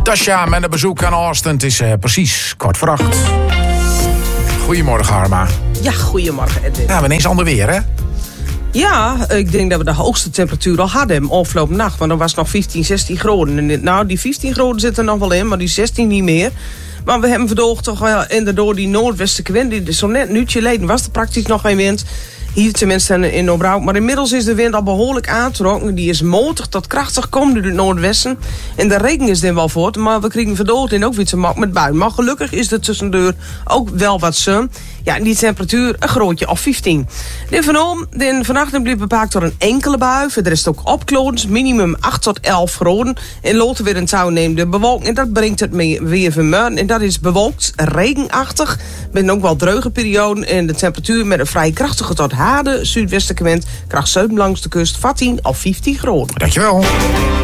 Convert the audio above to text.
Tasja met een bezoek aan Austin. Het is precies 7:15. Goedemorgen, Harma. Ja, goedemorgen, Edwin. Ja, we ineens ander weer, hè? Ja, ik denk dat we de hoogste temperatuur al hadden afgelopen nacht. Want dan was het nog 15, 16 graden. En nou, die 15 graden zitten er nog wel in, maar die 16 niet meer. Maar we hebben vandaag toch wel inderdaad die noordwestenwind. Die zo net een uurtje geleden was er praktisch nog geen wind. Hier tenminste in Noordbrouw. Maar inmiddels is de wind al behoorlijk aangetrokken. Die is matig tot krachtig, komt uit het noordwesten. En de regen is er wel voort. Maar we kregen vandaag en ook weer te maken met buien. Maar gelukkig is er tussendoor ook wel wat zon. Ja, en die temperatuur een grootje of 15. Vannacht blijft bepaald door een enkele bui. Verder is het ook opklodens. Minimum 8 tot 11 graden. En later weer een touw neemt de bewolking. En dat brengt het weer vanmorgen. En dat is bewolkt, regenachtig. Met ook wel droge perioden. En de temperatuur met een vrij krachtige tot harde zuidwestenwind. Kracht 7 langs de kust, 14 of 15 graden. Dankjewel.